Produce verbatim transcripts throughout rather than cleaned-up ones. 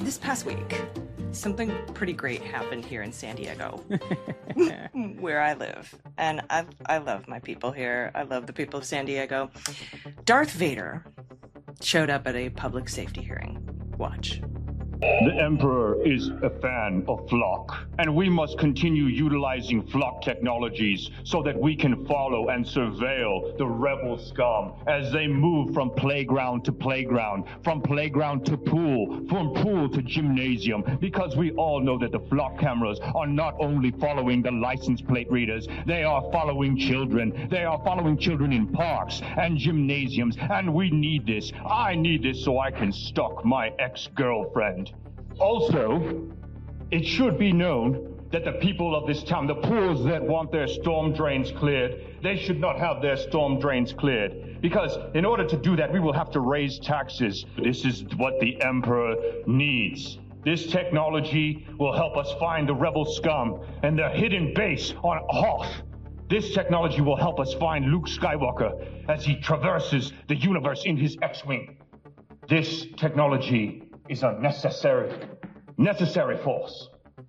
This past week, something pretty great happened here in San Diego, where I live. And I I love my people here. I love the people of San Diego. Darth Vader showed up at a public safety hearing. Watch. The Emperor is a fan of Flock, and we must continue utilizing Flock technologies so that we can follow and surveil the rebel scum as they move from playground to playground, from playground to pool, from pool to gymnasium, because we all know that the Flock cameras are not only following the license plate readers, they are following children. They are following children in parks and gymnasiums, and we need this. I need this so I can stalk my ex-girlfriend. Also, it should be known that the people of this town, the pools that want their storm drains cleared, they should not have their storm drains cleared. Because in order to do that, we will have to raise taxes. This is what the Emperor needs. This technology will help us find the rebel scum and their hidden base on Hoth. This technology will help us find Luke Skywalker as he traverses the universe in his X-Wing. This technology is a necessary, necessary force.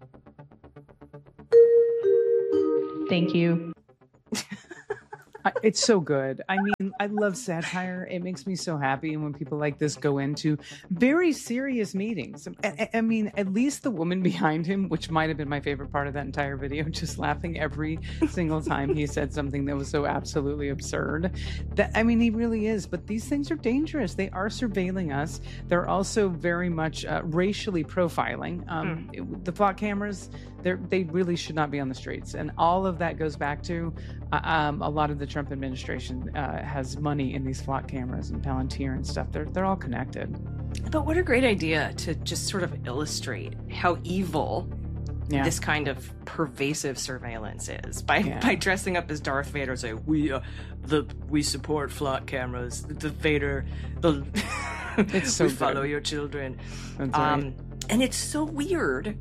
Thank you. It's so good. I mean, I love satire. It makes me so happy. And when people like this go into very serious meetings, I, I mean, at least the woman behind him, which might have been my favorite part of that entire video, just laughing every single time he said something that was so absolutely absurd. That I mean, he really is. But these things are dangerous. They are surveilling us. They're also very much uh, racially profiling. Um, mm. it, the Flock cameras, they really should not be on the streets. And all of that goes back to uh, um, a lot of the Trump administration uh, has money in these Flock cameras and Palantir and stuff. They're they're all connected. But what a great idea to just sort of illustrate how evil yeah. this kind of pervasive surveillance is by yeah. by dressing up as Darth Vader and saying we uh, the we support Flock cameras. The Vader, the it's so we good. follow your children. That's um, right. And it's so weird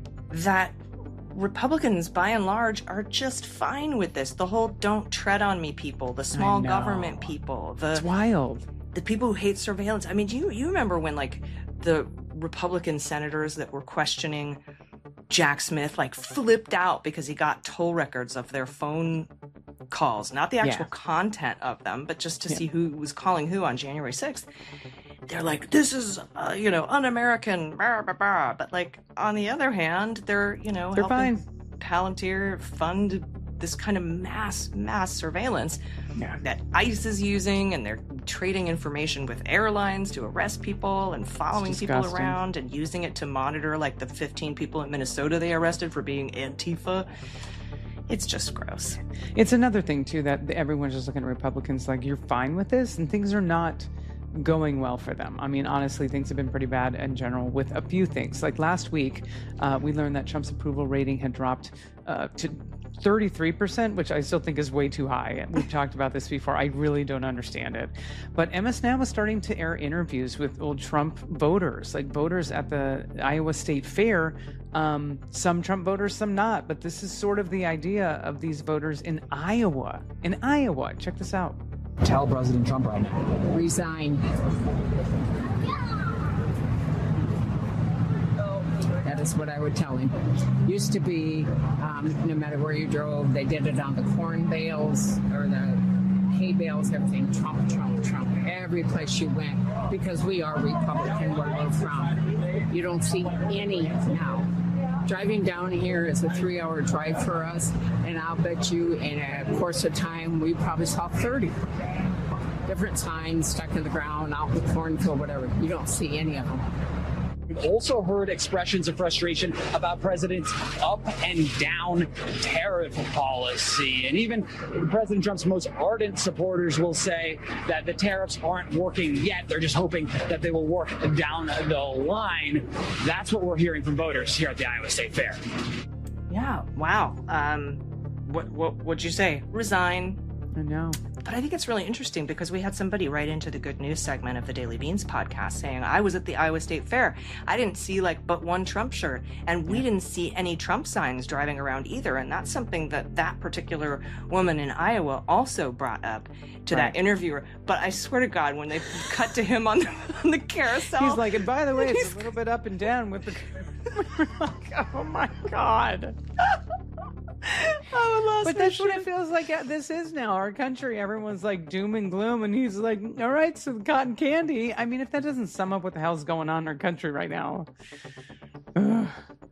that Republicans, by and large, are just fine with this. The whole "don't tread on me" people, the small government people, the it's wild. The people who hate surveillance. I mean, do you you remember when like the Republican senators that were questioning Jack Smith like flipped out because he got toll records of their phone calls, not the actual yeah. content of them, but just to yeah. see who was calling who on January sixth. They're like, this is, uh, you know, un-American, blah, blah, blah. But like, on the other hand, they're, you know, they're helping fine. Palantir fund this kind of mass, mass surveillance yeah. that ICE is using, and they're trading information with airlines to arrest people and following people around and using it to monitor like the fifteen people in Minnesota they arrested for being Antifa. It's just gross. It's another thing, too, that everyone's just looking at Republicans like, you're fine with this? And things are not going well for them. I mean, honestly, things have been pretty bad in general with a few things. Like last week, uh, we learned that Trump's approval rating had dropped uh, to thirty-three percent, which I still think is way too high. We've talked about this before. I really don't understand it. But M S Now is starting to air interviews with old Trump voters, like voters at the Iowa State Fair. Um, some Trump voters, some not. But this is sort of the idea of these voters in Iowa. In Iowa. Check this out. Tell President Trump right now. Resign. That is what I would tell him. Used to be, um, no matter where you drove, they did it on the corn bales or the hay bales, everything. Trump, Trump, Trump. Every place you went, because we are Republican where we're from. You don't see any now. Driving down here is a three-hour drive for us, and I'll bet you in a course of time we probably saw thirty different signs stuck in the ground, out in the cornfield, whatever. You don't see any of them. We've also heard expressions of frustration about President's up and down tariff policy. And even President Trump's most ardent supporters will say that the tariffs aren't working yet. They're just hoping that they will work down the line. That's what we're hearing from voters here at the Iowa State Fair. Yeah. Wow. Um, what, what, what'd you say? Resign. I know. but I think it's really interesting because we had somebody write into the Good News segment of the Daily Beans podcast saying, I was at the Iowa State Fair. I didn't see like but one Trump shirt, and we didn't see any Trump signs driving around either. And that's something that that particular woman in Iowa also brought up to Right. that interviewer. But I swear to God, when they cut to him on the, on the carousel, He's like, and by the way, it's a little bit up and down with the. Like, oh my God. oh, lost But my that's what it shit. feels like this is now. Our country, everyone's like doom and gloom, and he's like, all right, so the cotton candy. I mean, if that doesn't sum up what the hell's going on in our country right now. Ugh.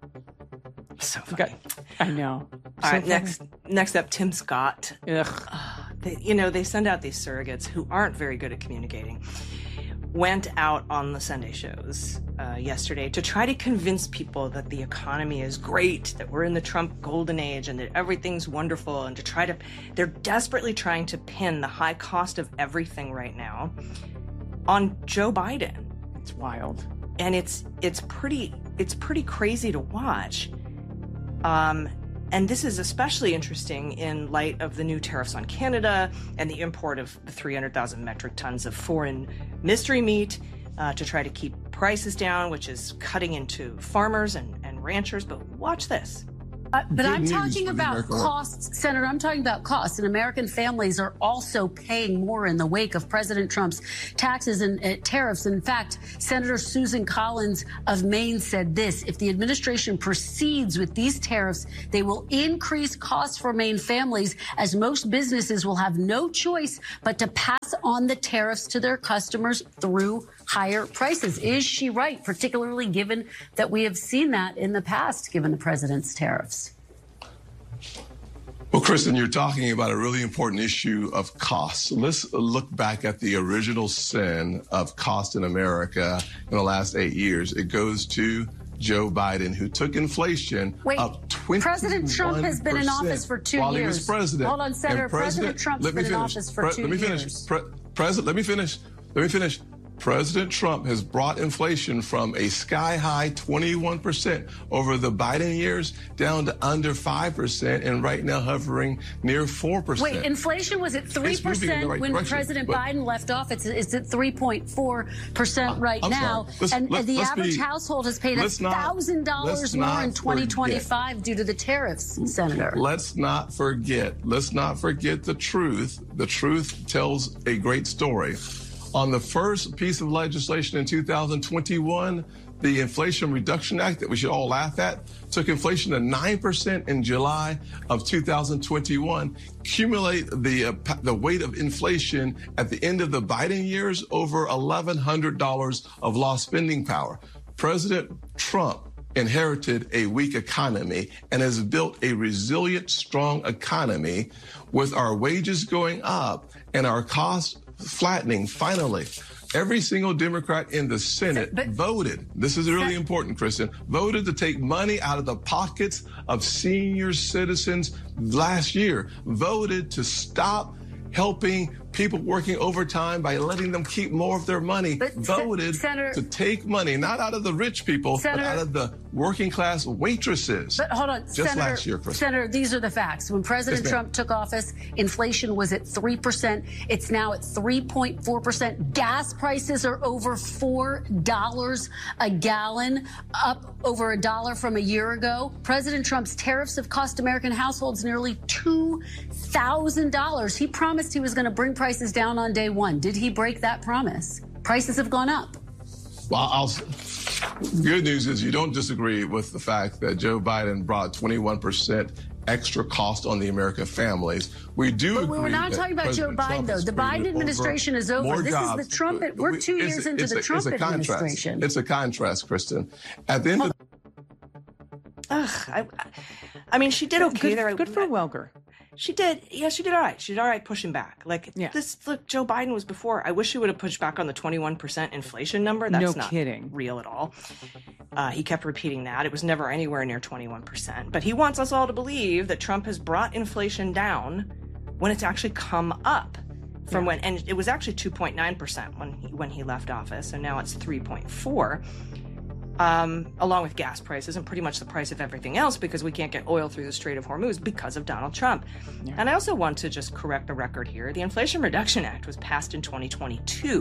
So funny. Got- I know. All So right, funny. next next up, Tim Scott. Ugh. They, you know, they send out these surrogates who aren't very good at communicating. Went out on the Sunday shows uh, yesterday to try to convince people that the economy is great, that we're in the Trump golden age, and that everything's wonderful, and to try to, they're desperately trying to pin the high cost of everything right now on Joe Biden. It's wild. And it's it's pretty it's pretty crazy to watch. Um, and this is especially interesting in light of the new tariffs on Canada and the import of the three hundred thousand metric tons of foreign mystery meat uh, to try to keep prices down, which is cutting into farmers and, and ranchers. But watch this. Uh, but Good I'm news talking for the about American costs, Senator. I'm talking about costs, and American families are also paying more in the wake of President Trump's taxes and uh, tariffs. In fact, Senator Susan Collins of Maine said this: if the administration proceeds with these tariffs, they will increase costs for Maine families, as most businesses will have no choice but to pass on the tariffs to their customers through higher prices. Is she right, particularly given that we have seen that in the past, given the president's tariffs? Well, Kristen, you're talking about a really important issue of cost. Let's look back at the original sin of cost in America in the last eight years. It goes to Joe Biden, who took inflation Wait, up twenty-one percent President Trump has been in office for two while years. he was president. Hold on, Senator. And President Trump's let me been in finish. office for Pre- two let me finish. years. Pre- President, let me finish. Let me finish. President Trump has brought inflation from a sky-high twenty-one percent over the Biden years down to under five percent, and right now hovering near four percent. Wait, inflation was at three It's moving in the percent right when direction, President but- Biden left office. It's at three point four percent right I'm now. sorry. Let's- and let's- the let's average be- household has paid one let's not- thousand dollars let's more not in twenty twenty-five due to the tariffs, Senator. Let's not forget, let's not forget the truth. The truth tells a great story. On the first piece of legislation in two thousand twenty-one, the Inflation Reduction Act that we should all laugh at took inflation to nine percent in July of two thousand twenty-one. Cumulate the uh, the weight of inflation at the end of the Biden years, over eleven hundred dollars of lost spending power. President Trump inherited a weak economy and has built a resilient, strong economy with our wages going up and our costs flattening. Finally, every single Democrat in the Senate But- voted, this is really important, Kristen, voted to take money out of the pockets of senior citizens last year, voted to stop helping people working overtime by letting them keep more of their money, But, voted Sen- Senator- to take money, not out of the rich people, Senator- but out of the working class waitresses. But hold on, Just Senator, last year, Kristen. Senator, these are the facts. When President Yes, ma'am. Trump took office, inflation was at three percent. It's now at three point four percent. Gas prices are over four dollars a gallon, up over a dollar from a year ago. President Trump's tariffs have cost American households nearly two thousand dollars. He promised he was going to bring prices down on day one. Did he break that promise? Prices have gone up. Well, I'll, good news is you don't disagree with the fact that Joe Biden brought twenty-one percent extra cost on the American families. We do But agree we're not that talking about Joe President Biden, Trump though. has The Biden created administration is over. more This is jobs. the Trump- But we're we- two it's- years into it's the a- Trump it's a contrast. administration. It's a contrast, Kristen. At the end of Ugh, I, I mean, she did okay good, there. Good for Welker. She did. Yeah, she did all right. She did all right pushing back. Like Yeah. this, look, Joe Biden was before. I wish she would have pushed back on the twenty-one percent inflation number. That's No not kidding. real at all. Uh, he kept repeating that. It was never anywhere near twenty-one percent. But he wants us all to believe that Trump has brought inflation down when it's actually come up from when, and it was actually two point nine percent when he, when he left office, and now it's three point four. um, along with gas prices and pretty much the price of everything else because we can't get oil through the Strait of Hormuz because of Donald Trump. Yeah. And I also want to just correct the record here. The Inflation Reduction Act was passed in twenty twenty-two,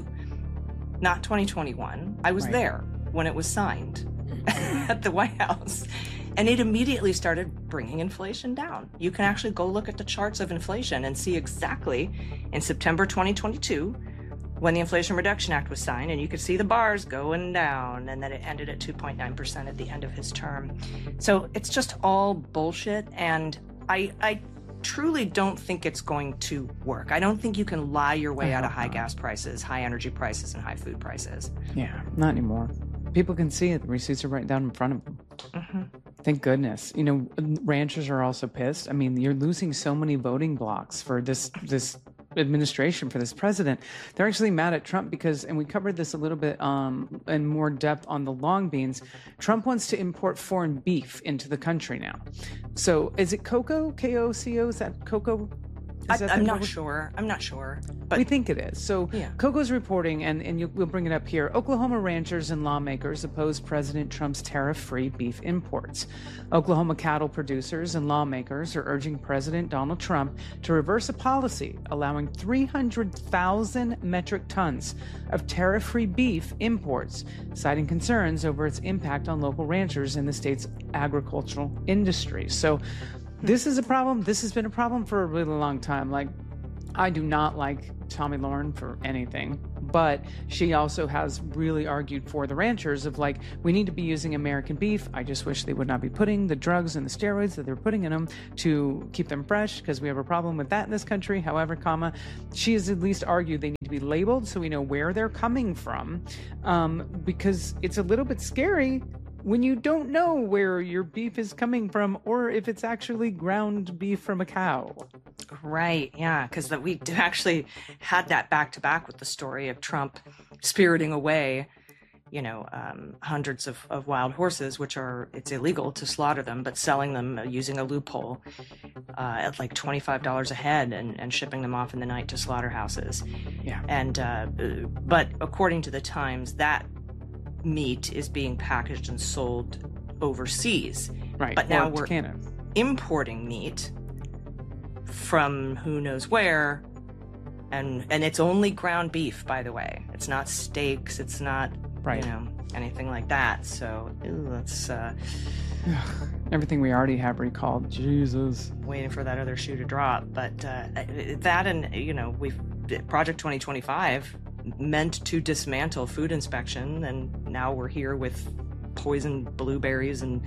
not twenty twenty-one. I was right there when it was signed at the White House. And it immediately started bringing inflation down. You can actually go look at the charts of inflation and see exactly in September twenty twenty-two when the Inflation Reduction Act was signed, and you could see the bars going down, and then it ended at two point nine percent at the end of his term. So it's just all bullshit, and I, I truly don't think it's going to work. I don't think you can lie your way out of high gas prices, high energy prices, and high food prices. Yeah, not anymore. People can see it. The receipts are right down in front of them. Mm-hmm. Thank goodness. You know, ranchers are also pissed. I mean, you're losing so many voting blocks for this this administration, for this president. They're actually mad at Trump because, and we covered this a little bit um, in more depth on the long beans, Trump wants to import foreign beef into the country now. So is it Coco? K O C O? Is that Coco? I, I'm not sure. I'm not sure. But we think it is. So yeah. Coco's reporting, and, and you, we'll bring it up here. Oklahoma ranchers and lawmakers oppose President Trump's tariff-free beef imports. Oklahoma cattle producers and lawmakers are urging President Donald Trump to reverse a policy allowing three hundred thousand metric tons of tariff-free beef imports, citing concerns over its impact on local ranchers and the state's agricultural industry. So this is a problem. This has been a problem for a really long time. Like, I do not like Tomi Lahren for anything, but she also has really argued for the ranchers of like, we need to be using American beef. I just wish they would not be putting the drugs and the steroids that they're putting in them to keep them fresh, because we have a problem with that in this country. However, comma, she has at least argued they need to be labeled so we know where they're coming from, um, because it's a little bit scary when you don't know where your beef is coming from or if it's actually ground beef from a cow. Right, yeah, because we actually had that back-to-back with the story of Trump spiriting away, you know, um, hundreds of, of wild horses, which are, it's illegal to slaughter them, but selling them using a loophole uh, at like twenty-five dollars a head and, and shipping them off in the night to slaughterhouses. Yeah. And, uh, but according to the Times, that meat is being packaged and sold overseas. Right. But now we're Canada. importing meat from who knows where, and and it's only ground beef, by the way. It's not steaks, it's not right. you know, anything like that. So ew, that's uh everything we already have recalled. Jesus. Waiting for that other shoe to drop. But uh that, and you know, we've Project twenty twenty-five meant to dismantle food inspection, and now we're here with poisoned blueberries and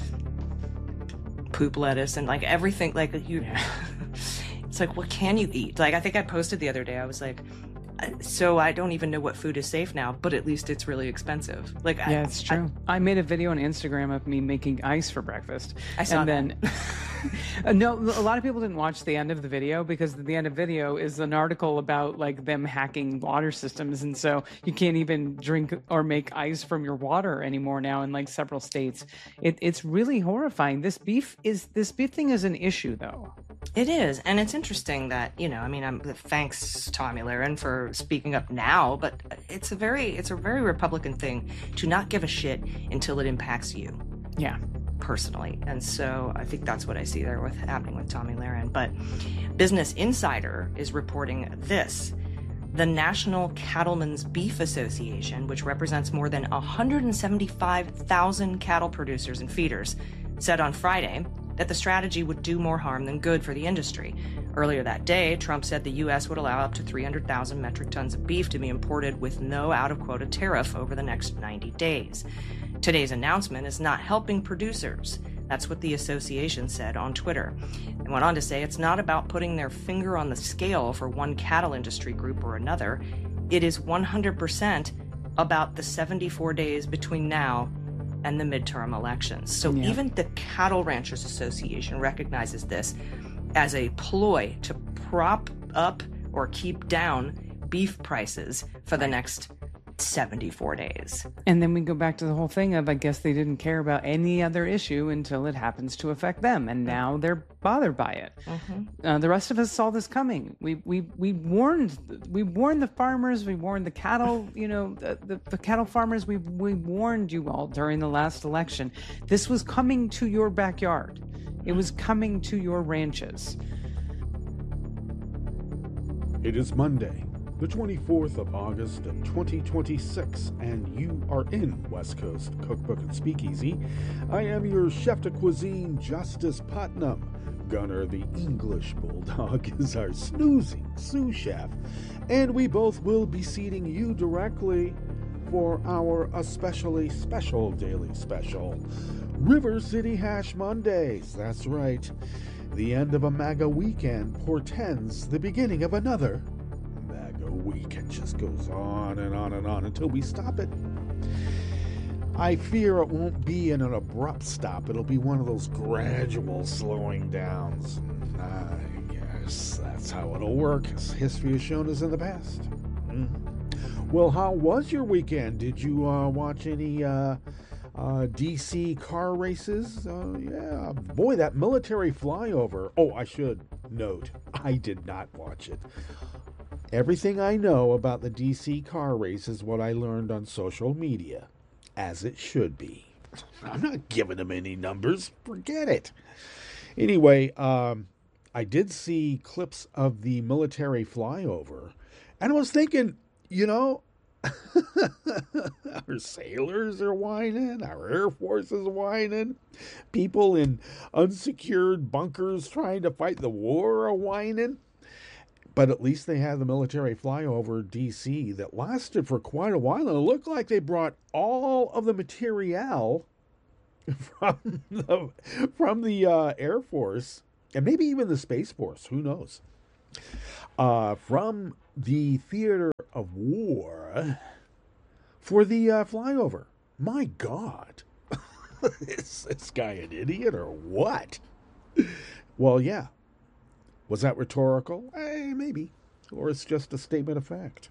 poop lettuce and like everything. Like you, yeah. It's like, what can you eat? Like I think I posted the other day, I was like, so I don't even know what food is safe now, but at least it's really expensive. Like yeah, I, it's true. I, I made a video on Instagram of me making ice for breakfast. I saw and that. then no, a lot of people didn't watch the end of the video because the end of the video is an article about like them hacking water systems, and so you can't even drink or make ice from your water anymore now in like several states. It, it's really horrifying. This beef is this beef thing is an issue though. It is, and it's interesting that, you know, I mean, I'm thanks Tomi Lahren for speaking up now, but it's a very it's a very Republican thing to not give a shit until it impacts you. Yeah. Personally. And so I think that's what I see there with happening with Tomi Lahren. But Business Insider is reporting this. The National Cattlemen's Beef Association, which represents more than one hundred seventy-five thousand cattle producers and feeders, said on Friday that the strategy would do more harm than good for the industry. Earlier that day, Trump said the U S would allow up to three hundred thousand metric tons of beef to be imported with no out-of-quota tariff over the next ninety days. Today's announcement is not helping producers. That's what the association said on Twitter. And went on to say it's not about putting their finger on the scale for one cattle industry group or another. It is one hundred percent about the seventy-four days between now and the midterm elections. So yeah. Even the Cattle Ranchers Association recognizes this as a ploy to prop up or keep down beef prices for the next seventy-four days. And then we go back to the whole thing of, I guess they didn't care about any other issue until it happens to affect them. And now they're bothered by it. Mm-hmm. Uh, the rest of us saw this coming. We we we warned we warned the farmers. We warned the cattle. You know, the, the, the cattle farmers. We we warned you all during the last election. This was coming to your backyard. It was coming to your ranches. It is Monday, the twenty-fourth of August of twenty twenty-six, and you are in West Coast Cookbook and Speakeasy. I am your chef de cuisine, Justice Putnam. Gunnar, the English bulldog, is our snoozing sous chef, and we both will be seating you directly for our especially special daily special, River City Hash Mondays. That's right. The end of a MAGA weekend portends the beginning of another MAGA week. It just goes on and on and on until we stop it. I fear it won't be in an abrupt stop. It'll be one of those gradual slowing downs. I guess that's how it'll work, as history has shown us in the past. Mm-hmm. Well, how was your weekend? Did you uh, watch any uh, uh, D C car races? Uh, yeah, boy, that military flyover. Oh, I should note, I did not watch it. Everything I know about the D C car race is what I learned on social media. As it should be. I'm not giving them any numbers. Forget it. Anyway, um, I did see clips of the military flyover, and I was thinking, you know, our sailors are whining, our Air Force is whining, people in unsecured bunkers trying to fight the war are whining. But at least they had the military flyover D C that lasted for quite a while. And it looked like they brought all of the materiel from the, from the uh, Air Force, and maybe even the Space Force, who knows, uh, from the theater of war for the uh, flyover. My God. Is this guy an idiot or what? Well, yeah. Was that rhetorical? Eh, maybe. Or it's just a statement of fact.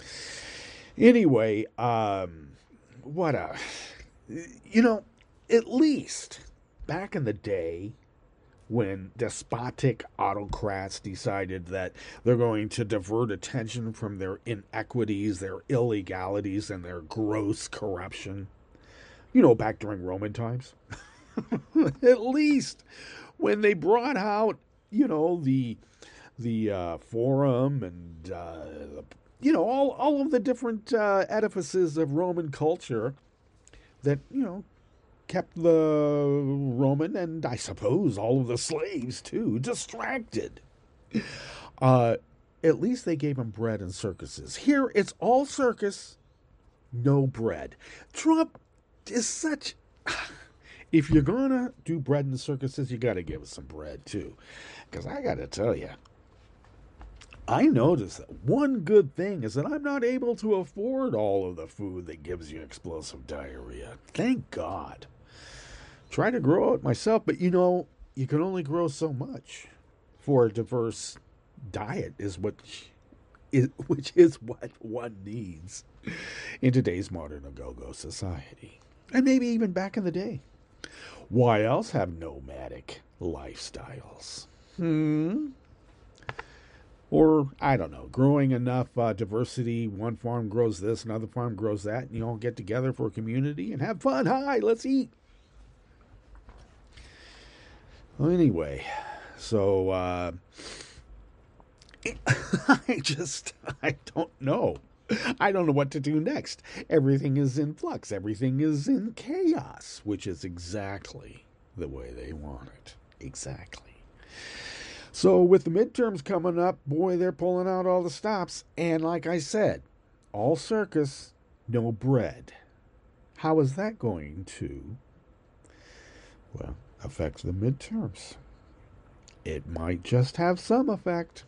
Anyway, um, what a... You know, at least back in the day when despotic autocrats decided that they're going to divert attention from their inequities, their illegalities, and their gross corruption. You know, back during Roman times. At least when they brought out, you know, the the uh, forum and, uh, the, you know, all, all of the different uh, edifices of Roman culture that, you know, kept the Roman and, I suppose, all of the slaves, too, distracted. Uh, at least they gave them bread and circuses. Here, it's all circus, no bread. Trump is such... If you're going to do bread and circuses, you got to give us some bread, too. Because I got to tell you, I noticed that one good thing is that I'm not able to afford all of the food that gives you explosive diarrhea. Thank God. Try to grow it myself, but you know, you can only grow so much for a diverse diet, is what, is, which is what one needs in today's modern go-go society. And maybe even back in the day. Why else have nomadic lifestyles? Hmm? Or, I don't know, growing enough uh, diversity. One farm grows this, another farm grows that, and you all get together for a community and have fun. Hi, let's eat. Well, anyway, so uh, I just, I don't know. I don't know what to do next. Everything is in flux. Everything is in chaos, which is exactly the way they want it. Exactly. So with the midterms coming up, boy, they're pulling out all the stops. And like I said, all circus, no bread. How is that going to, well, affect the midterms? It might just have some effect.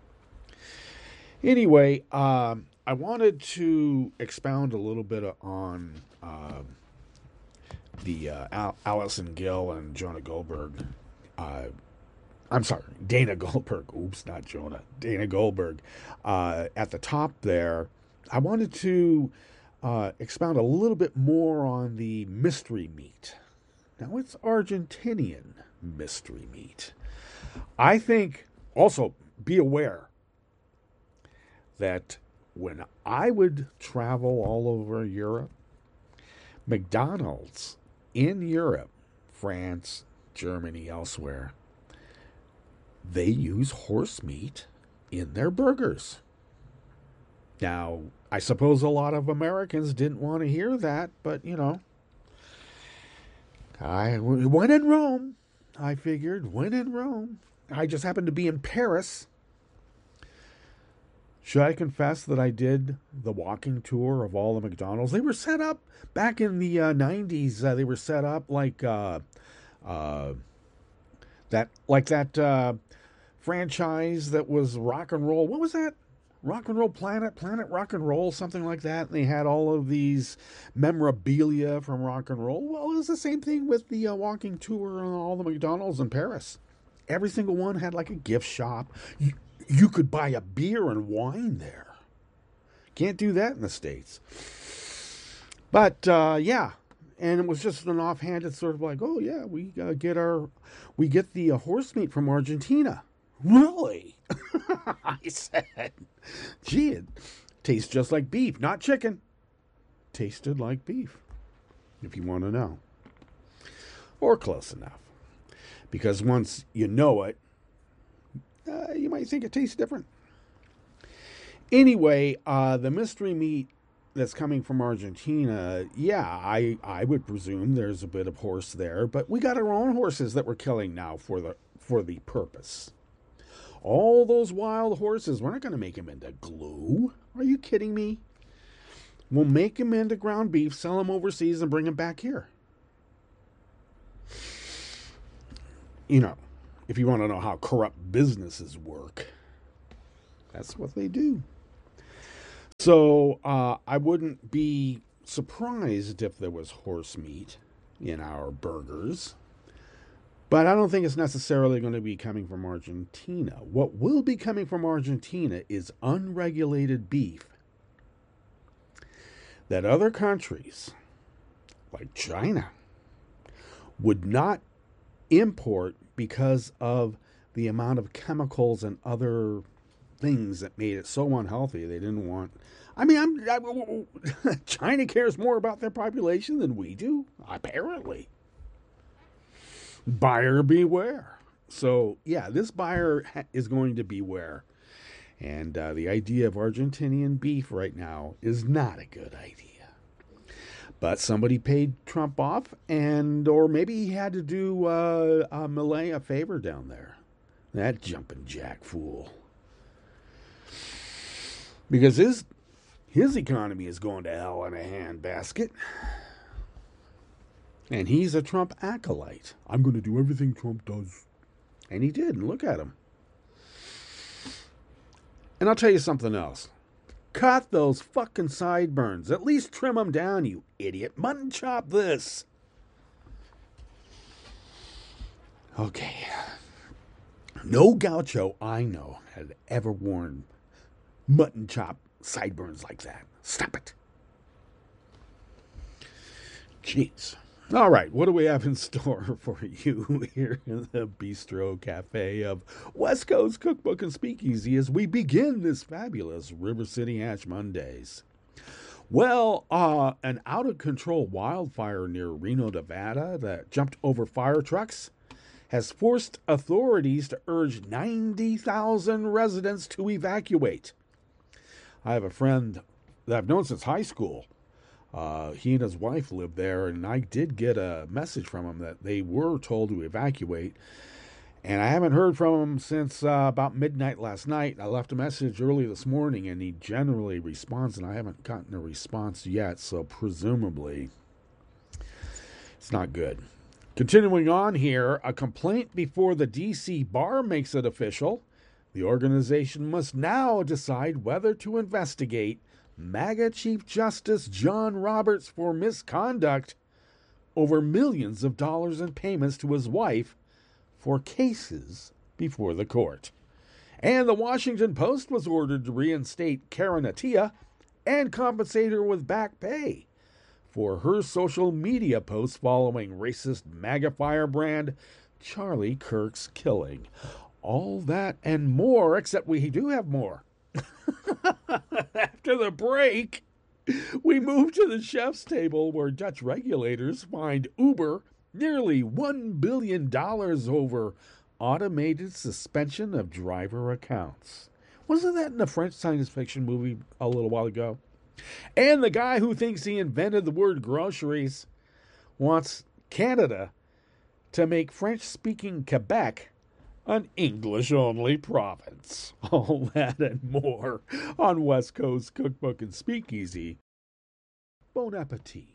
Anyway, um... I wanted to expound a little bit on uh, the uh, Al- Allison Gill and Jonah Goldberg. Uh, I'm sorry, Dana Goldberg. Oops, not Jonah. Dana Goldberg. Uh, at the top there, I wanted to uh, expound a little bit more on the mystery meat. Now, it's Argentinian mystery meat. I think, also, be aware that when I would travel all over Europe, McDonald's in Europe, France, Germany, elsewhere, they use horse meat in their burgers. Now, I suppose a lot of Americans didn't want to hear that, but, you know, I when in Rome, I figured, when in Rome. I just happened to be in Paris. Should I confess that I did the walking tour of all the McDonald's? They were set up back in the uh, nineties. Uh, they were set up like uh, uh, that, like that uh, franchise that was rock and roll. What was that? Rock and Roll Planet, Planet Rock and Roll, something like that. And they had all of these memorabilia from rock and roll. Well, it was the same thing with the uh, walking tour on all the McDonald's in Paris. Every single one had like a gift shop. You, you could buy a beer and wine there. Can't do that in the States. But, uh, yeah. And it was just an offhanded sort of like, oh, yeah, we uh, get our, we get the uh, horse meat from Argentina. Really? I said, gee, it tastes just like beef, not chicken. Tasted like beef, if you want to know. Or close enough. Because once you know it, uh, you might think it tastes different. Anyway, uh, the mystery meat that's coming from Argentina, yeah, I, I would presume there's a bit of horse there, but we got our own horses that we're killing now for the for the purpose. All those wild horses, we're not going to make them into glue. Are you kidding me? We'll make them into ground beef, sell them overseas, and bring them back here. You know, if you want to know how corrupt businesses work, that's what they do. So uh, I wouldn't be surprised if there was horse meat in our burgers. But I don't think it's necessarily going to be coming from Argentina. What will be coming from Argentina is unregulated beef that other countries, like China, would not import because of the amount of chemicals and other things that made it so unhealthy. They didn't want... I mean, I'm, I, China cares more about their population than we do, apparently. Buyer beware. So, yeah, this buyer ha- is going to beware. And uh, the idea of Argentinian beef right now is not a good idea. But somebody paid Trump off, and or maybe he had to do uh, uh, Milei a favor down there. That jumping jack fool. Because his, his economy is going to hell in a handbasket. And he's a Trump acolyte. I'm going to do everything Trump does. And he did, and look at him. And I'll tell you something else. Cut those fucking sideburns. At least trim them down, you idiot. Mutton chop this. Okay. No gaucho I know had ever worn mutton chop sideburns like that. Stop it. Jeez. All right, what do we have in store for you here in the Bistro Cafe of West Coast Cookbook and Speakeasy as we begin this fabulous River City Hatch Mondays? Well, uh, an out-of-control wildfire near Reno, Nevada that jumped over fire trucks has forced authorities to urge ninety thousand residents to evacuate. I have a friend that I've known since high school. Uh, he and his wife lived there, and I did get a message from him that they were told to evacuate. And I haven't heard from him since uh, about midnight last night. I left a message early this morning, and he generally responds, and I haven't gotten a response yet, so presumably it's not good. Continuing on here, a complaint before the D C bar makes it official. The organization must now decide whether to investigate MAGA Chief Justice John Roberts for misconduct over millions of dollars in payments to his wife for cases before the court. And the Washington Post was ordered to reinstate Karen Attiah and compensate her with back pay for her social media posts following racist MAGA firebrand Charlie Kirk's killing. All that and more, except we do have more. After the break, we move to the chef's table where Dutch regulators fined Uber nearly one billion dollars over automated suspension of driver accounts. Wasn't that in a French science fiction movie a little while ago? And the guy who thinks he invented the word groceries wants Canada to make French-speaking Quebec an English-only province. All that and more on West Coast Cookbook and Speakeasy. Bon appetit.